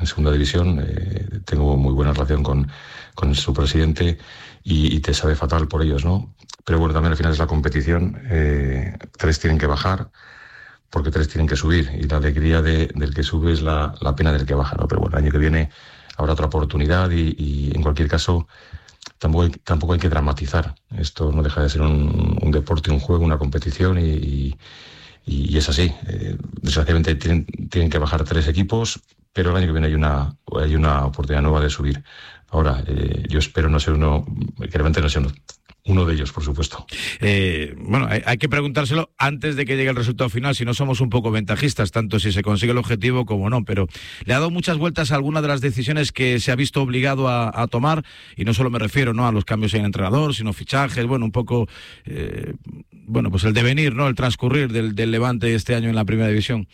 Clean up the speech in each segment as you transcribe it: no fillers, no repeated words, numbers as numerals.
segunda división. Tengo muy buena relación con su presidente y te sabe fatal por ellos, ¿no? Pero bueno, también al final es la competición. 3 tienen que bajar porque 3 tienen que subir, y la alegría del que sube es la pena del que baja, ¿no? Pero bueno, el año que viene habrá otra oportunidad y en cualquier caso tampoco hay que dramatizar. Esto no deja de ser un deporte, un juego, una competición y es así. Desgraciadamente tienen que bajar 3 equipos, pero el año que viene hay una oportunidad nueva de subir. Ahora, yo espero no ser que realmente no sea uno de ellos, por supuesto. Bueno, hay que preguntárselo antes de que llegue el resultado final, si no somos un poco ventajistas, tanto si se consigue el objetivo como no, pero le ha dado muchas vueltas a alguna de las decisiones que se ha visto obligado a tomar, y no solo me refiero, ¿no?, a los cambios en entrenador, sino fichajes, bueno, un poco, pues el devenir, ¿no?, el transcurrir del Levante este año en la Primera División.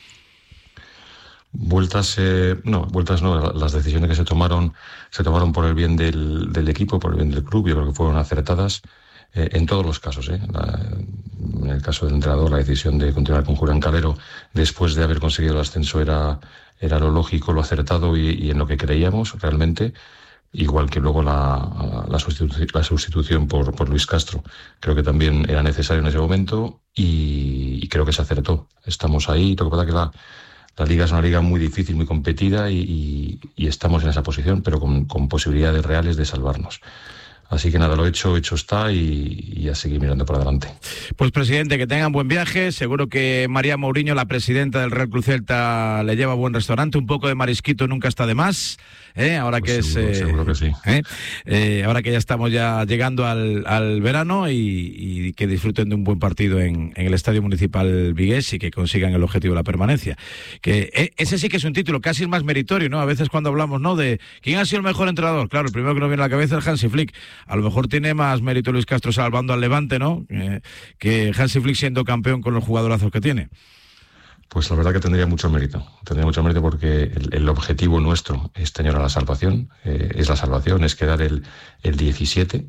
Vueltas no, las decisiones que se tomaron por el bien del equipo, por el bien del club. Yo creo que fueron acertadas en todos los casos. En el caso del entrenador, la decisión de continuar con Julián Calero después de haber conseguido el ascenso era lo lógico, lo acertado y en lo que creíamos realmente. Igual que luego la sustitución por Luis Castro. Creo que también era necesario en ese momento y creo que se acertó. Estamos ahí. Lo que pasa es que la liga es una liga muy difícil, muy competida y estamos en esa posición, pero con posibilidades reales de salvarnos. Así que nada, lo hecho está y a seguir mirando por adelante. Pues presidente, que tengan buen viaje. Seguro que María Mourinho, la presidenta del Real Club Celta, le lleva a buen restaurante. Un poco de marisquito nunca está de más. Ahora pues que seguro que sí. Ahora que ya estamos llegando al verano y que disfruten de un buen partido en el Estadio Municipal Vigués y que consigan el objetivo de la permanencia. Que ese sí que es un título casi el más meritorio, ¿no? A veces cuando hablamos, ¿no?, de quién ha sido el mejor entrenador, claro, el primero que nos viene a la cabeza es Hansi Flick. A lo mejor tiene más mérito Luis Castro salvando al Levante, ¿no?, que Hansi Flick siendo campeón con los jugadorazos que tiene. Pues la verdad que tendría mucho mérito porque el objetivo nuestro este año era la salvación, es quedar el 17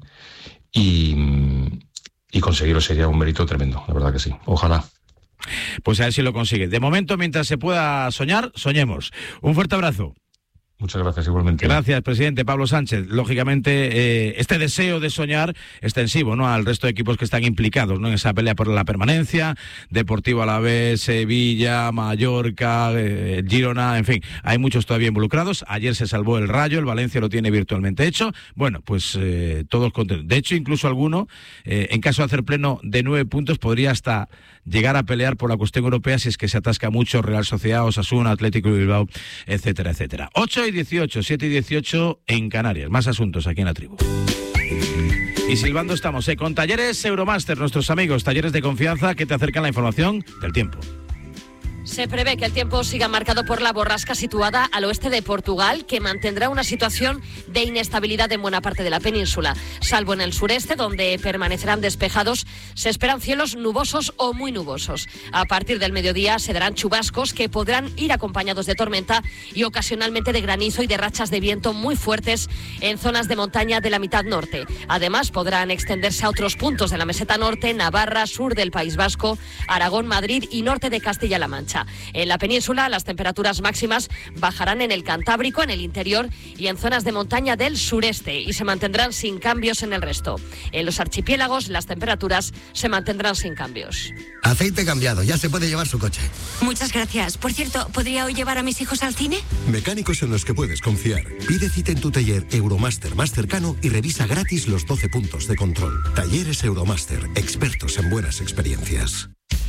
y conseguirlo sería un mérito tremendo, la verdad que sí, ojalá. Pues a ver si lo consigue. De momento, mientras se pueda soñar, soñemos. Un fuerte abrazo. Muchas gracias, igualmente. Gracias, presidente Pablo Sánchez. Lógicamente, este deseo de soñar extensivo, ¿no?, al resto de equipos que están implicados, ¿no?, en esa pelea por la permanencia. Deportivo Alavés, Sevilla, Mallorca, Girona, en fin, hay muchos todavía involucrados. Ayer se salvó el Rayo, el Valencia lo tiene virtualmente hecho. Bueno, pues todos contentos. De hecho, incluso alguno, en caso de hacer pleno de 9 puntos, podría hasta llegar a pelear por la cuestión europea si es que se atasca mucho Real Sociedad, Osasuna, Atlético de Bilbao, etcétera, etcétera. 8:18, 7:18 en Canarias. Más asuntos aquí en La Tribu. Y silbando estamos, con Talleres Euromaster, nuestros amigos, talleres de confianza que te acercan la información del tiempo. Se prevé que el tiempo siga marcado por la borrasca situada al oeste de Portugal, que mantendrá una situación de inestabilidad en buena parte de la península. Salvo en el sureste, donde permanecerán despejados, se esperan cielos nubosos o muy nubosos. A partir del mediodía se darán chubascos que podrán ir acompañados de tormenta y ocasionalmente de granizo y de rachas de viento muy fuertes en zonas de montaña de la mitad norte. Además, podrán extenderse a otros puntos de la meseta norte, Navarra, sur del País Vasco, Aragón, Madrid y norte de Castilla-La Mancha. En la península, las temperaturas máximas bajarán en el Cantábrico, en el interior y en zonas de montaña del sureste y se mantendrán sin cambios en el resto. En los archipiélagos, las temperaturas se mantendrán sin cambios. Aceite cambiado, ya se puede llevar su coche. Muchas gracias. Por cierto, ¿podría hoy llevar a mis hijos al cine? Mecánicos en los que puedes confiar. Pide cita en tu taller Euromaster más cercano y revisa gratis los 12 puntos de control. Talleres Euromaster, expertos en buenas experiencias.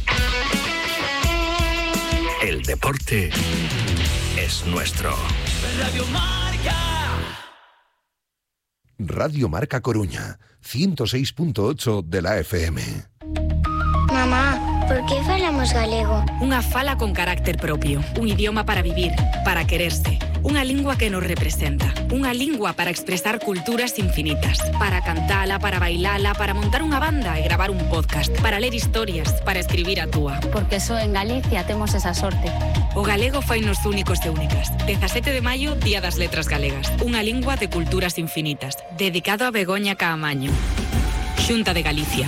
El deporte es nuestro. Radio Marca Coruña, 106.8 de la FM. Mamá, ¿por qué falamos galego? Unha fala con carácter propio, un idioma para vivir, para quererse, unha lingua que nos representa, unha lingua para expresar culturas infinitas, para cantala, para bailala, para montar unha banda e gravar un podcast, para ler historias, para escribir a túa. Porque só en Galicia temos esa sorte. O galego fainos únicos e únicas. 17 de maio, Día das Letras Galegas. Unha lingua de culturas infinitas. Dedicado a Begoña Caamaño. Xunta de Galicia.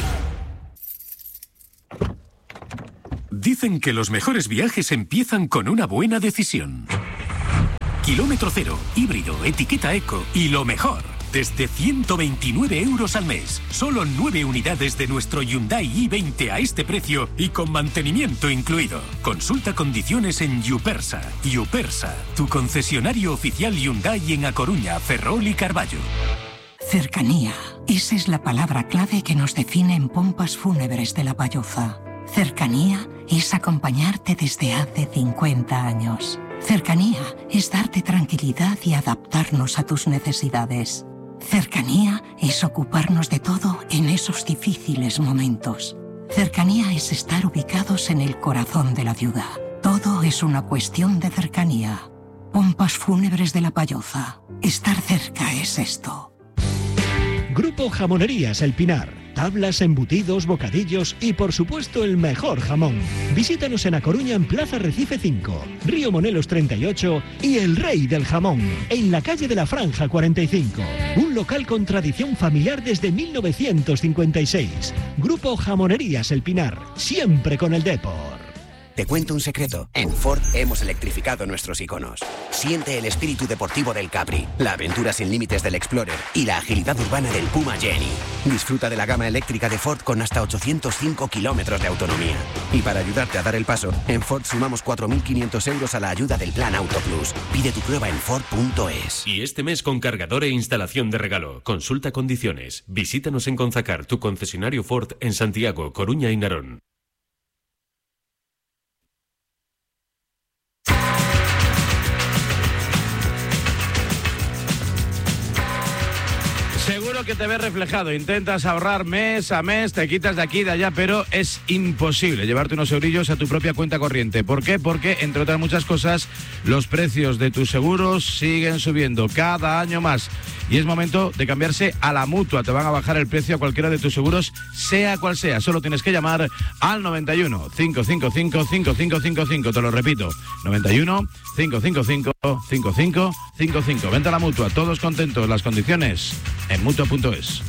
Dicen que los mejores viajes empiezan con una buena decisión. kilómetro cero, híbrido, etiqueta eco y lo mejor, desde 129 euros al mes. Solo 9 unidades de nuestro Hyundai i20 a este precio y con mantenimiento incluido. Consulta condiciones en Yupersa. Yupersa, tu concesionario oficial Hyundai en A Coruña, Ferrol y Carballo. Cercanía. Esa es la palabra clave que nos define en Pompas Fúnebres de La Palloza. Cercanía es acompañarte desde hace 50 años. Cercanía es darte tranquilidad y adaptarnos a tus necesidades. Cercanía es ocuparnos de todo en esos difíciles momentos. Cercanía es estar ubicados en el corazón de la ciudad. Todo es una cuestión de cercanía. Pompas Fúnebres de La Palloza. Estar cerca es esto. Grupo Jamonerías El Pinar. Tablas, embutidos, bocadillos y por supuesto el mejor jamón. Visítanos en A Coruña en Plaza Recife 5, Río Monelos 38 y El Rey del Jamón, en la calle de la Franja 45. Un local con tradición familiar desde 1956. Grupo Jamonerías El Pinar, siempre con el Depor. Te cuento un secreto. En Ford hemos electrificado nuestros iconos. Siente el espíritu deportivo del Capri, la aventura sin límites del Explorer y la agilidad urbana del Puma Jenny. Disfruta de la gama eléctrica de Ford con hasta 805 kilómetros de autonomía. Y para ayudarte a dar el paso, en Ford sumamos 4.500 euros a la ayuda del Plan Auto Plus. Pide tu prueba en Ford.es. Y este mes con cargador e instalación de regalo. Consulta condiciones. Visítanos en Conzacar, tu concesionario Ford en Santiago, Coruña y Narón. Seguro que te ves reflejado, intentas ahorrar mes a mes, te quitas de aquí y de allá, pero es imposible llevarte unos eurillos a tu propia cuenta corriente. ¿Por qué? Porque, entre otras muchas cosas, los precios de tus seguros siguen subiendo cada año más. Y es momento de cambiarse a la Mutua. Te van a bajar el precio a cualquiera de tus seguros, sea cual sea. Solo tienes que llamar al 91 555 5555. Te lo repito, 91 555 5555. Vente a la Mutua, todos contentos. Las condiciones en Mutua.es.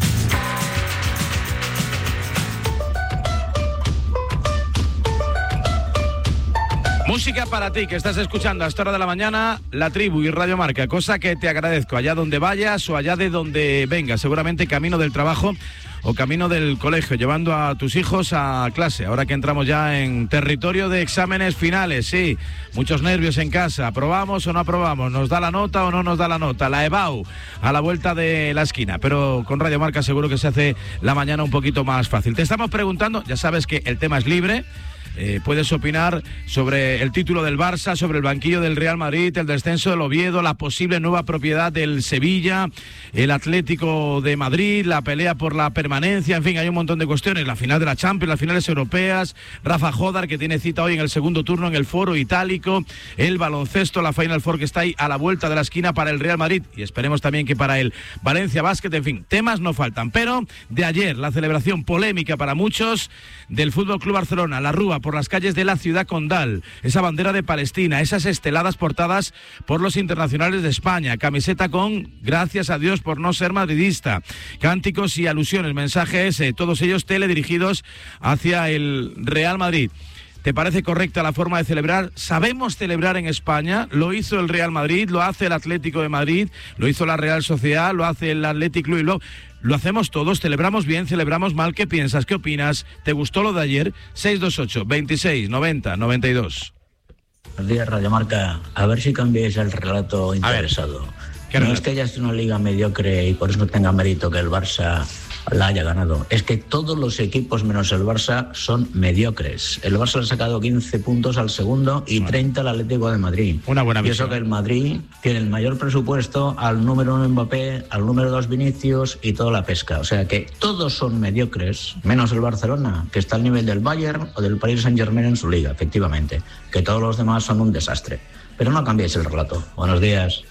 Música para ti, que estás escuchando a esta hora de la mañana La Tribu y Radio Marca, cosa que te agradezco allá donde vayas o allá de donde vengas, seguramente camino del trabajo o camino del colegio, llevando a tus hijos a clase. Ahora que entramos ya en territorio de exámenes finales, sí, muchos nervios en casa, ¿aprobamos o no aprobamos? ¿Nos da la nota o no nos da la nota? La EBAU a la vuelta de la esquina, pero con Radio Marca seguro que se hace la mañana un poquito más fácil. Te estamos preguntando, ya sabes que el tema es libre. Puedes opinar sobre el título del Barça, sobre el banquillo del Real Madrid, el descenso del Oviedo, la posible nueva propiedad del Sevilla, el Atlético de Madrid, la pelea por la permanencia, en fin, hay un montón de cuestiones, la final de la Champions, las finales europeas, Rafa Jodar, que tiene cita hoy en el segundo turno en el Foro Itálico, el baloncesto, la Final Four que está ahí a la vuelta de la esquina para el Real Madrid y esperemos también que para el Valencia Basket, en fin, temas no faltan, pero de ayer la celebración polémica para muchos del Fútbol Club Barcelona, la Rúa por las calles de la ciudad condal, esa bandera de Palestina, esas esteladas portadas por los internacionales de España, camiseta con gracias a Dios por no ser madridista, cánticos y alusiones, mensajes, todos ellos teledirigidos hacia el Real Madrid. ¿Te parece correcta la forma de celebrar? ¿Sabemos celebrar en España? Lo hizo el Real Madrid, lo hace el Atlético de Madrid, lo hizo la Real Sociedad, lo hace el Athletic Club Bilbao. Lo hacemos todos, celebramos bien, celebramos mal. ¿Qué piensas? ¿Qué opinas? ¿Te gustó lo de ayer? 628 26 90 92. Buenos días, Radio Marca. A ver si cambiáis el relato interesado. No es que haya sido una liga mediocre y por eso no tenga mérito que el Barça la haya ganado. Es que todos los equipos menos el Barça son mediocres. El Barça le ha sacado 15 puntos al segundo y 30 al Atlético de Madrid. Una buena visión. Y eso que el Madrid tiene el mayor presupuesto, al número 1 Mbappé, al número 2 Vinicius y toda la pesca. O sea que todos son mediocres, menos el Barcelona, que está al nivel del Bayern o del Paris Saint-Germain en su liga, efectivamente. Que todos los demás son un desastre. Pero no cambiéis el relato. Buenos días.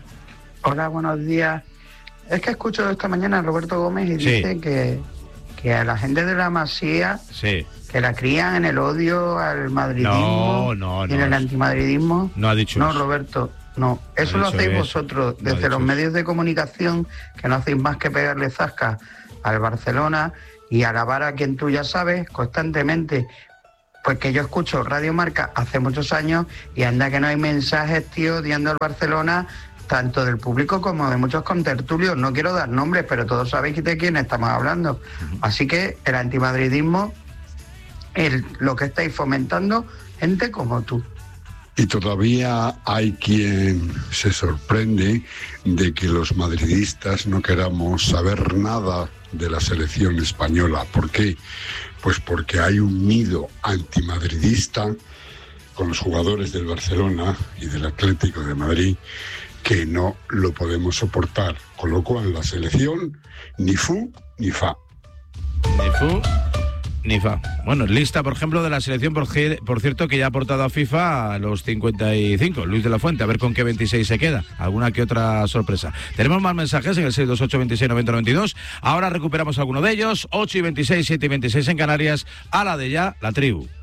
Hola, buenos días. Es que escucho esta mañana a Roberto Gómez y dice que a la gente de la Masía que la crían en el odio al madridismo y en el antimadridismo. No ha dicho No, eso. Roberto, no. Eso lo hacéis vosotros desde los medios de comunicación, que no hacéis más que pegarle zasca al Barcelona y alabar a quien tú ya sabes constantemente. Pues que yo escucho Radio Marca hace muchos años y anda que no hay mensajes, tío, odiando al Barcelona, tanto del público como de muchos contertulios. No quiero dar nombres, pero todos sabéis de quién estamos hablando. Así que el antimadridismo es lo que estáis fomentando gente como tú. Y todavía hay quien se sorprende de que los madridistas no queramos saber nada de la selección española. ¿Por qué? Pues porque hay un nido antimadridista con los jugadores del Barcelona y del Atlético de Madrid que no lo podemos soportar. Con lo cual la selección ni fu ni fa. Ni fu ni fa. Bueno, lista, por ejemplo, de la selección, por cierto, que ya ha aportado a FIFA a los 55, Luis de la Fuente, a ver con qué 26 se queda. Alguna que otra sorpresa. Tenemos más mensajes en el 628 26 90 92. Ahora recuperamos alguno de ellos. 8 y 26, 7 y 26 en Canarias. A la de ya, la tribu.